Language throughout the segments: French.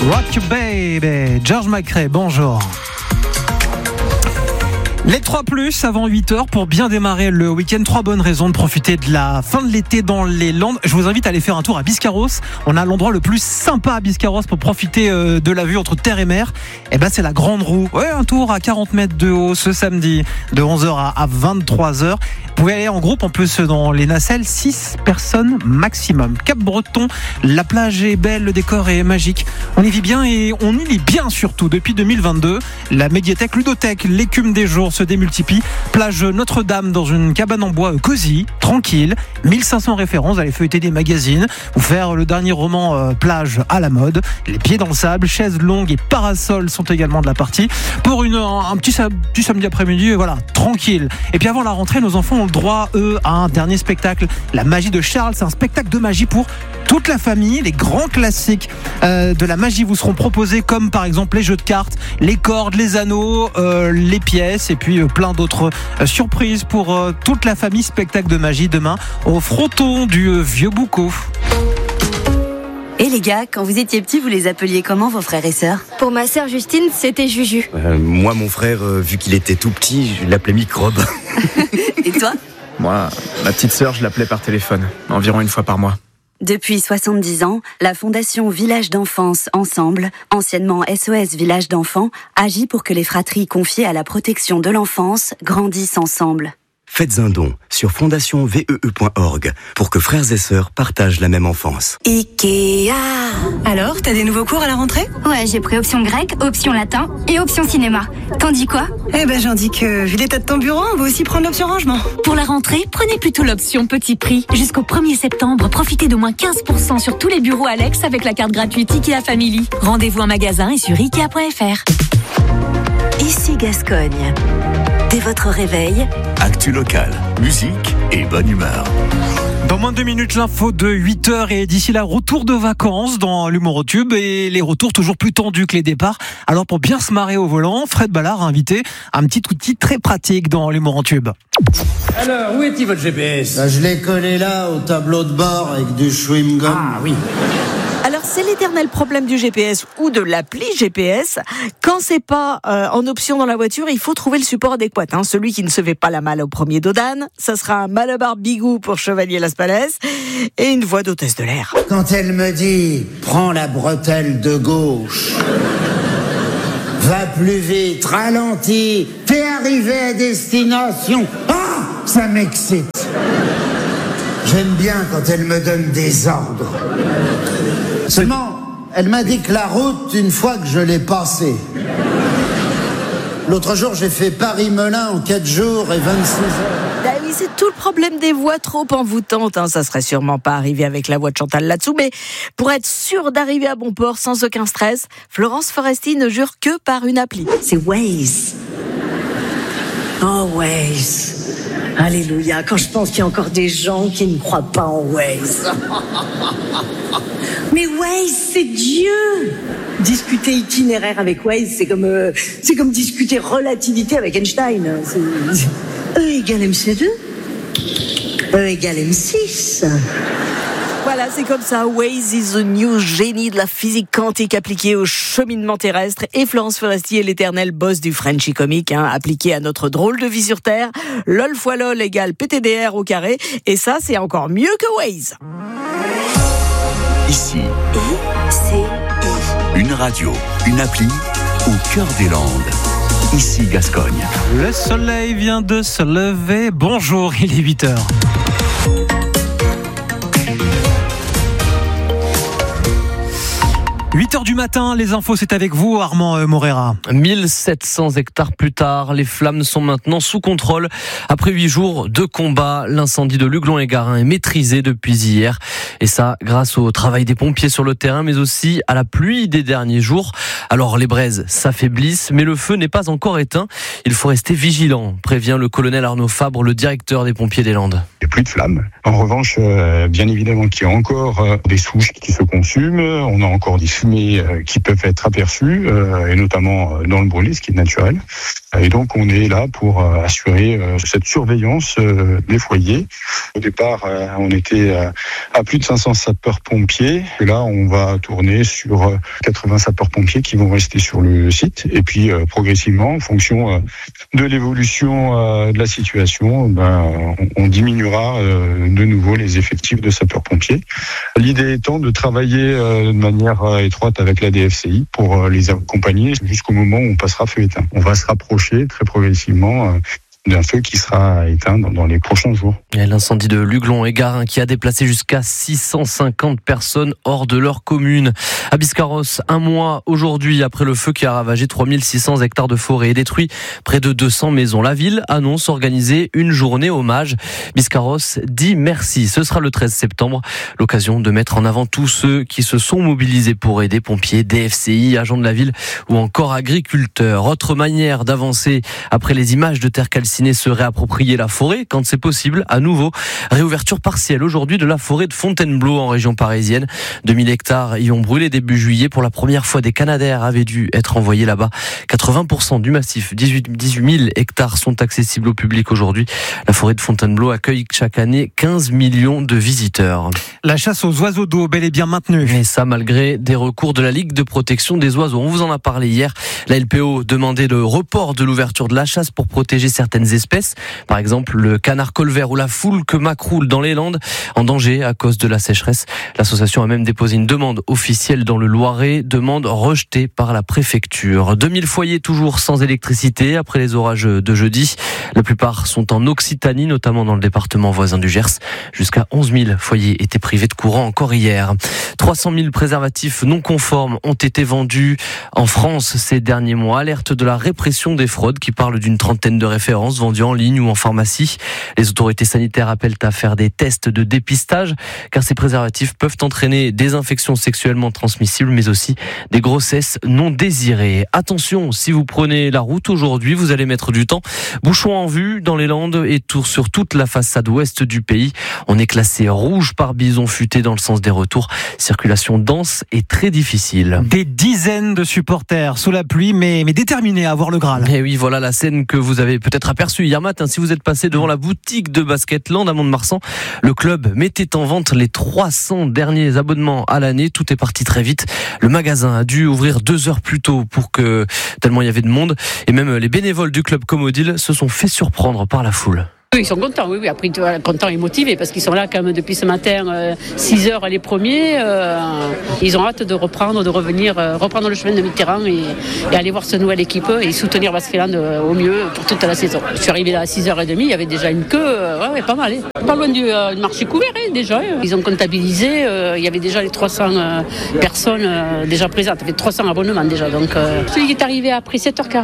Rock Baby, George McRae, bonjour. Les 3+, avant 8h, pour bien démarrer le week-end. 3 bonnes raisons de profiter de la fin de l'été dans les Landes. Je vous invite à aller faire un tour à Biscarrosse. On a l'endroit le plus sympa à Biscarrosse pour profiter de la vue entre terre et mer. Et ben, c'est la Grande Roue. Ouais, un tour à 40 mètres de haut ce samedi, de 11h à 23h. Vous pouvez aller en groupe, en plus, dans les nacelles, 6 personnes maximum. Cap-Breton, la plage est belle, le décor est magique. On y vit bien et on y lit bien surtout. Depuis 2022, la médiathèque, ludothèque, l'écume des jours se démultiplie. Plage Notre-Dame dans une cabane en bois cosy, tranquille. 1500 références, allez feuilleter des magazines ou faire le dernier roman plage à la mode. Les pieds dans le sable, chaises longues et parasols sont également de la partie. Pour un petit samedi après-midi, voilà, tranquille. Et puis avant la rentrée, nos enfants ont le droit, eux, à un dernier spectacle. La magie de Charles, c'est un spectacle de magie pour toute la famille. Les grands classiques de la magie vous seront proposés, comme par exemple les jeux de cartes, les cordes, les anneaux, les pièces et puis plein d'autres surprises pour toute la famille. Spectacle de magie demain au Fronton du Vieux Boucau. Et les gars, quand vous étiez petits, vous les appeliez comment, vos frères et sœurs ? Pour ma sœur Justine, c'était Juju. Moi, mon frère, vu qu'il était tout petit, je l'appelais Microbe. Et toi ? Moi, ma petite sœur, je l'appelais par téléphone, environ une fois par mois. Depuis 70 ans, la Fondation Village d'Enfance Ensemble, anciennement SOS Village d'Enfants, agit pour que les fratries confiées à la protection de l'enfance grandissent ensemble. Faites un don sur fondationnvee.org pour que frères et sœurs partagent la même enfance. Ikea. Alors, t'as des nouveaux cours à la rentrée ? Ouais, j'ai pris option grec, option latin et option cinéma. T'en dis quoi ? Eh ben, j'en dis que, vu l'état de ton bureau, on va aussi prendre l'option rangement. Pour la rentrée, prenez plutôt l'option petit prix. Jusqu'au 1er septembre, profitez d'au moins 15% sur tous les bureaux Alex avec la carte gratuite Ikea Family. Rendez-vous en magasin et sur Ikea.fr. Ici Gascogne. Dès votre réveil, actu locale, musique et bonne humeur. Dans moins de 2 minutes, l'info de 8h et d'ici là, retour de vacances dans l'Humourotube et les retours toujours plus tendus que les départs. Alors pour bien se marrer au volant, Fred Ballard a invité un petit outil très pratique dans l'Humourotube. Alors, où est-il votre GPS ? Je l'ai collé là au tableau de bord avec du chewing-gum. Ah oui. Alors c'est l'éternel problème du GPS ou de l'appli GPS. Quand c'est pas en option dans la voiture, il faut trouver le support adéquat. Celui qui ne se fait pas la malle au premier dos d'âne, ça sera un Malabar Bigou pour Chevalier Las Palais et une voix d'hôtesse de l'air. Quand elle me dit « Prends la bretelle de gauche », « Va plus vite, ralentis, fais arriver à destination », ça m'excite. J'aime bien quand elle me donne des ordres. Seulement, elle m'a dit que la route, une fois que je l'ai passée. L'autre jour, j'ai fait Paris-Melun en 4 jours et 26 heures. Ah oui, c'est tout le problème des voies trop envoûtantes. Ça serait sûrement pas arrivé avec la voix de Chantal là-dessous, mais pour être sûr d'arriver à bon port sans aucun stress, Florence Foresti ne jure que par une appli. C'est Waze. Oh, Waze. Alléluia, quand je pense qu'il y a encore des gens qui ne croient pas en Waze. Mais Waze, c'est Dieu. Discuter itinéraire avec Waze, c'est comme discuter relativité avec Einstein. E égale MC2, E égale M6. Voilà, c'est comme ça. Waze is the new génie de la physique quantique appliquée au cheminement terrestre. Et Florence Foresti est l'éternel boss du Frenchy comique, appliqué à notre drôle de vie sur Terre. LOL fois LOL égale PTDR au carré. Et ça, c'est encore mieux que Waze. Ici, une radio, une appli au cœur des Landes. Ici Gascogne. Le soleil vient de se lever. Bonjour, il est 8h. 8h du matin, les infos, c'est avec vous, Armand Morera. 1700 hectares plus tard, les flammes sont maintenant sous contrôle. Après 8 jours de combat, l'incendie de Luglon-et-Garin est maîtrisé depuis hier. Et ça, grâce au travail des pompiers sur le terrain, mais aussi à la pluie des derniers jours. Alors, les braises s'affaiblissent, mais le feu n'est pas encore éteint. Il faut rester vigilant, prévient le colonel Arnaud Fabre, le directeur des pompiers des Landes. Il n'y a plus de flammes. En revanche, bien évidemment qu'il y a encore des souches qui se consument. On a encore des fumées fumées qui peuvent être aperçues, et notamment dans le brûlé, ce qui est naturel. Et donc on est là pour assurer cette surveillance des foyers. Au départ, on était à plus de 500 sapeurs-pompiers. Et là, on va tourner sur 80 sapeurs-pompiers qui vont rester sur le site. Et puis progressivement, en fonction de l'évolution de la situation, on diminuera de nouveau les effectifs de sapeurs-pompiers. L'idée étant de travailler de manière étroite avec la DFCI pour les accompagner jusqu'au moment où on passera feu éteint. On va se rapprocher très progressivement d'un feu qui sera éteint dans les prochains jours. Et l'incendie de Luglon et Garin qui a déplacé jusqu'à 650 personnes hors de leur commune. À Biscarrosse, un mois aujourd'hui après le feu qui a ravagé 3600 hectares de forêt et détruit près de 200 maisons. La ville annonce organiser une journée hommage. Biscarrosse dit merci. Ce sera le 13 septembre. L'occasion de mettre en avant tous ceux qui se sont mobilisés pour aider pompiers, DFCI, agents de la ville ou encore agriculteurs. Autre manière d'avancer après les images de terre calcinée, se réapproprier la forêt quand c'est possible. À nouveau, réouverture partielle aujourd'hui de la forêt de Fontainebleau en région parisienne. 2000 hectares y ont brûlé début juillet. Pour la première fois, des Canadair avaient dû être envoyés là-bas. 80% du massif, 18 000 hectares sont accessibles au public aujourd'hui. La forêt de Fontainebleau accueille chaque année 15 millions de visiteurs. La chasse aux oiseaux d'eau, bel et bien maintenue. Et ça, malgré des recours de la Ligue de protection des oiseaux. On vous en a parlé hier. La LPO demandait le report de l'ouverture de la chasse pour protéger certaines espèces, par exemple le canard colvert ou la foulque macroule dans les Landes, en danger à cause de la sécheresse. L'association a même déposé une demande officielle dans le Loiret, demande rejetée par la préfecture. 2000 foyers toujours sans électricité après les orages de jeudi. La plupart sont en Occitanie, notamment dans le département voisin du Gers. Jusqu'à 11 000 foyers étaient privés de courant encore hier. 300 000 préservatifs non conformes ont été vendus en France ces derniers mois. Alerte de la répression des fraudes qui parle d'une trentaine de références vendus en ligne ou en pharmacie. Les autorités sanitaires appellent à faire des tests de dépistage car ces préservatifs peuvent entraîner des infections sexuellement transmissibles mais aussi des grossesses non désirées. Attention, si vous prenez la route aujourd'hui, vous allez mettre du temps. Bouchons en vue dans les Landes et sur toute la façade ouest du pays. On est classé rouge par bison futé dans le sens des retours. Circulation dense et très difficile. Des dizaines de supporters sous la pluie mais déterminés à avoir le Graal. Et oui, voilà la scène que vous avez peut-être aperçue hier matin si vous êtes passé devant la boutique de Basketland à Mont-de-Marsan. Le club mettait en vente les 300 derniers abonnements à l'année. Tout est parti très vite. Le magasin a dû ouvrir 2 heures plus tôt tellement il y avait de monde. Et même les bénévoles du club Comodil se sont fait surprendre par la foule. Ils sont contents, oui. Après, contents et motivés parce qu'ils sont là quand même depuis ce matin, 6 heures les premiers. Ils ont hâte de reprendre le chemin de mi-terrain et aller voir cette nouvelle équipe et soutenir Basketland au mieux pour toute la saison. Je suis arrivé là à 6h30, il y avait déjà une queue, pas mal. Pas loin du marché couvert, déjà. Ils ont comptabilisé, il y avait déjà les 300 personnes déjà présentes, il y avait 300 abonnements déjà. Donc, celui qui est arrivé après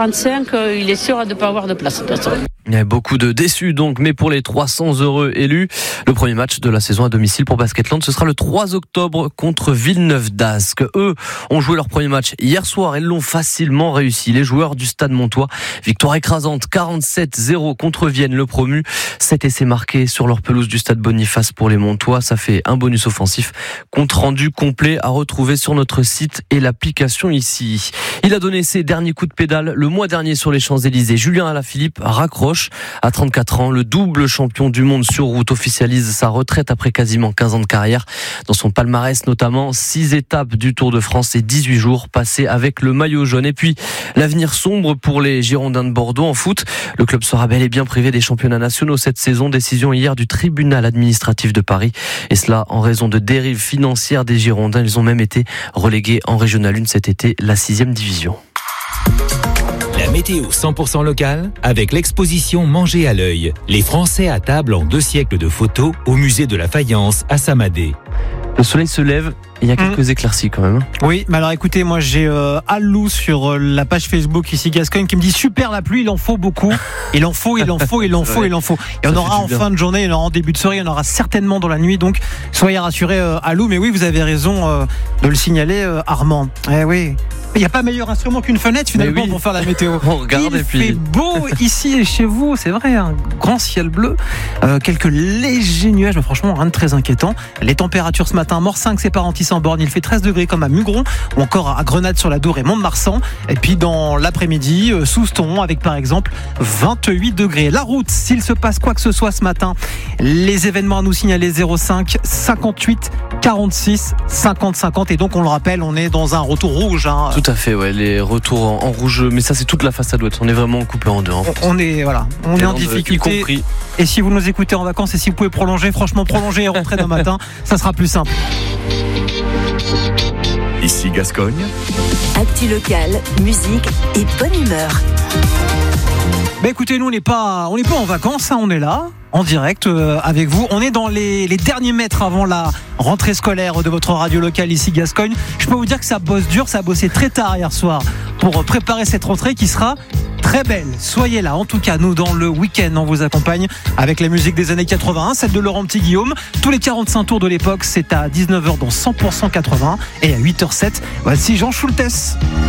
7h45, il est sûr de ne pas avoir de place de toute façon. Il y a beaucoup de déçus donc, mais pour les 300 heureux élus, le premier match de la saison à domicile pour Basketland, ce sera le 3 octobre contre Villeneuve d'Ascq. Eux ont joué leur premier match hier soir et l'ont facilement réussi. Les joueurs du Stade Montois, victoire écrasante 47-0 contre Vienne, le promu. 7 essais marqués sur leur pelouse du Stade Boniface pour les Montois. Ça fait un bonus offensif. Compte rendu complet à retrouver sur notre site et l'application ici. Il a donné ses derniers coups de pédale le mois dernier sur les Champs-Élysées. Julien Alaphilippe raccroche. À 34 ans, le double champion du monde sur route officialise sa retraite après quasiment 15 ans de carrière. Dans son palmarès notamment, 6 étapes du Tour de France et 18 jours passés avec le maillot jaune. Et puis, l'avenir sombre pour les Girondins de Bordeaux en foot. Le club sera bel et bien privé des championnats nationaux cette saison. Décision hier du tribunal administratif de Paris. Et cela en raison de dérives financières des Girondins. Ils ont même été relégués en Régional 1 cet été, la 6e division. La météo 100% locale avec l'exposition Manger à l'œil. Les Français à table en 2 siècles de photos au musée de la faïence à Samadé. Le soleil se lève, il y a quelques éclaircies quand même. Oui, mais alors écoutez, moi j'ai Alou sur la page Facebook ici Gascogne qui me dit super la pluie, il en faut beaucoup. Il en faut. Et on aura en fin de journée, il y en aura en début de soirée, il y en aura certainement dans la nuit. Donc soyez rassurés Alou, mais oui, vous avez raison de le signaler Armand. Eh oui. Il n'y a pas meilleur instrument qu'une fenêtre finalement pour faire la météo. On regarde Il fait beau ici et chez vous, c'est vrai, un grand ciel bleu, quelques légers nuages, mais franchement rien de très inquiétant. Les températures ce matin, Morcinq, c'est Parentis-en-Born, il fait 13 degrés comme à Mugron, ou encore à Grenade-sur-la-Dour et Mont-de-Marsan. Et puis dans l'après-midi, Souston avec par exemple 28 degrés. La route, s'il se passe quoi que ce soit ce matin, les événements à nous signaler 05 58 46 50 50. Et donc on le rappelle, on est dans un retour rouge. Tout à fait, ouais, les retours en rouge, mais ça c'est toute la façade ouest. On est vraiment coupé en deux. On est en difficulté. Y compris. Et si vous nous écoutez en vacances et si vous pouvez prolonger, franchement prolonger et rentrer demain matin, ça sera plus simple. Ici Gascogne. Actu locale, musique et bonne humeur. Écoutez, nous on n'est pas en vacances, on est là en direct avec vous. On est dans les derniers mètres avant la rentrée scolaire de votre radio locale ici Gascogne. Je peux vous dire que ça bosse dur, ça a bossé très tard hier soir pour préparer cette rentrée qui sera très belle. Soyez là. En tout cas, nous dans le week-end, on vous accompagne avec la musique des années 81, celle de Laurent Petit-Guillaume. Tous les 45 tours de l'époque, c'est à 19h dans 100% 80 et à 8h07. Voici Jean Schultes.